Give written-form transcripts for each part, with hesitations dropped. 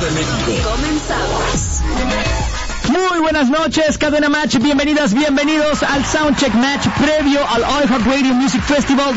de México. Comenzamos. Muy buenas noches, Cadena Match, bienvenidas, bienvenidos al Soundcheck Match previo al iHeartRadio Music Festival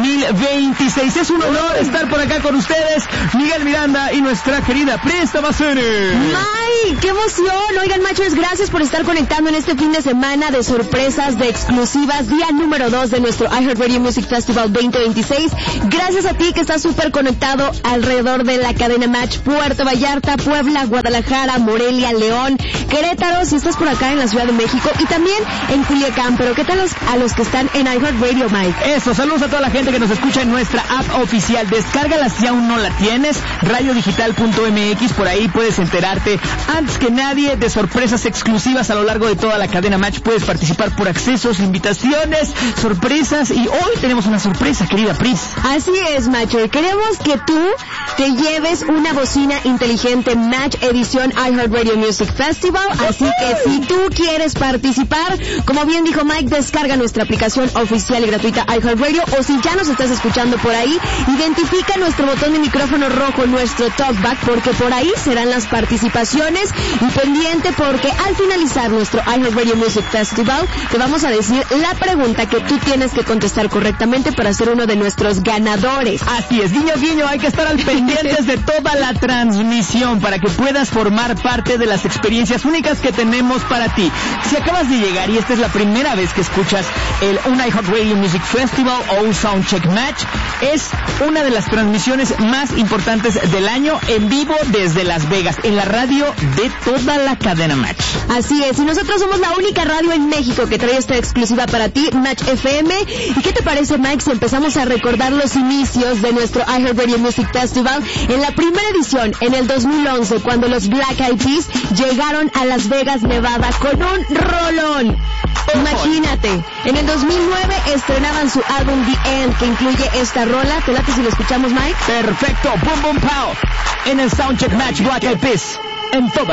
2026. Es un honor estar por acá con ustedes, Miguel Miranda y nuestra querida Presta Bacene. ¡Ay, qué emoción! Oigan, Matchers, gracias por estar conectando en este fin de semana de sorpresas, de exclusivas, día número 2 de nuestro iHeartRadio Music Festival 2026. Gracias a ti que estás súper conectado alrededor de la Cadena Match, Puerto Vallarta, Puebla, Guadalajara, Morelia, León, Querétaro, si estás por acá en la Ciudad de México y también en Culiacán. Pero ¿qué tal a los que están en iHeartRadio, Mike? Eso, saludos a toda la gente que nos escucha en nuestra app oficial. Descárgala si aún no la tienes, radiodigital.mx, por ahí puedes enterarte antes que nadie de sorpresas exclusivas a lo largo de toda la Cadena Match. Puedes participar por accesos, invitaciones, sorpresas, y hoy tenemos una sorpresa, querida Pris. Así es, Matcher. Queremos que tú te lleves una bocina inteligente Match edición iHeartRadio Music Festival. Así que si tú quieres participar, como bien dijo Mike, descarga nuestra aplicación oficial y gratuita iHeartRadio, o si ya nos estás escuchando por ahí, identifica nuestro botón de micrófono rojo, nuestro talkback, porque por ahí serán las participaciones. Y pendiente, porque al finalizar nuestro iHeartRadio Music Festival te vamos a decir la pregunta que tú tienes que contestar correctamente para ser uno de nuestros ganadores. Así es, guiño guiño, hay que estar al pendientes de toda la transmisión para que puedas formar parte de las experiencias únicas que tenemos para ti. Si acabas de llegar y esta es la primera vez que escuchas un iHeartRadio Music Festival o un Soundcheck Match, es una de las transmisiones más importantes del año en vivo desde Las Vegas, en la radio de toda la Cadena Match. Así es, y nosotros somos la única radio en México que trae esta exclusiva para ti, Match FM. ¿Y qué te parece, Mike, si empezamos a recordar los inicios de nuestro iHeartRadio Music Festival en la primera edición, en el 2011, cuando los Black Eyed Peas llegaron a Las Vegas, Nevada, con un rolón? Imagínate, en el 2009 estrenaban su álbum The End, que incluye esta rola. ¿Te late si lo escuchamos, Mike? Perfecto, boom boom pow, en el Soundcheck Match Black Eyed Peas, en toda